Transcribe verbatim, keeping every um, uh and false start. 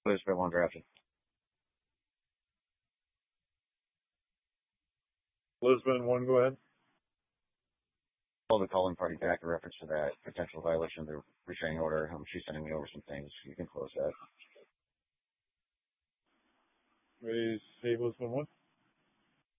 players for one drafted. Lisbon one, go ahead. Call the calling party back in reference to that potential violation of the restraining order. Um, she's sending me over some things. You can close that. Ready to say Lisbon one?